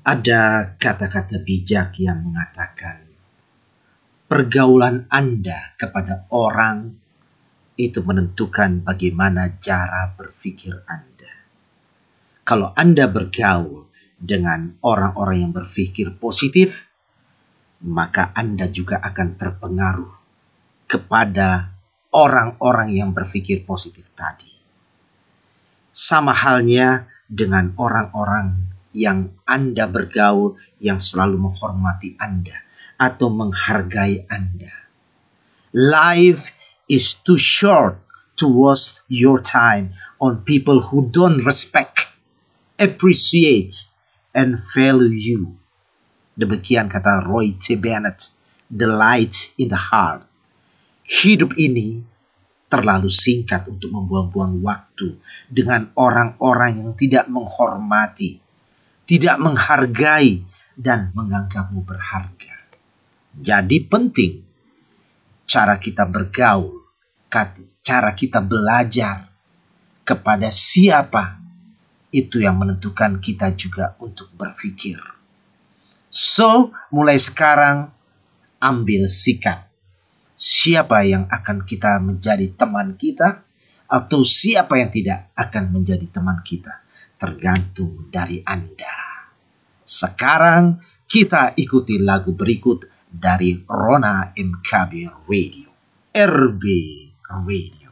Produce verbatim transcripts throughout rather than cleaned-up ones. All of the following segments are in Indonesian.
Ada kata-kata bijak yang mengatakan, pergaulan Anda kepada orang itu menentukan bagaimana cara berpikir Anda. Kalau Anda bergaul dengan orang-orang yang berpikir positif, maka Anda juga akan terpengaruh kepada orang-orang yang berpikir positif tadi. Sama halnya dengan orang-orang yang Anda bergaul yang selalu menghormati Anda atau menghargai Anda. Life is too short to waste your time on people who don't respect, appreciate, and value you. Demikian kata Roy T. Bennett, The Light in the Heart. Hidup ini terlalu singkat untuk membuang-buang waktu dengan orang-orang yang tidak menghormati, tidak menghargai, dan menganggapmu berharga. Jadi penting cara kita bergaul, cara kita belajar kepada siapa, itu yang menentukan kita juga untuk berpikir. So, mulai sekarang ambil sikap. Siapa yang akan kita menjadi teman kita atau siapa yang tidak akan menjadi teman kita, tergantung dari Anda. Sekarang kita ikuti lagu berikut dari Rona M K B Radio, R B Radio.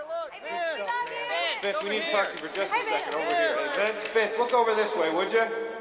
Vince, we need to talk to you for just a second over here. Hey, Vince, Vince, look over this way, would you?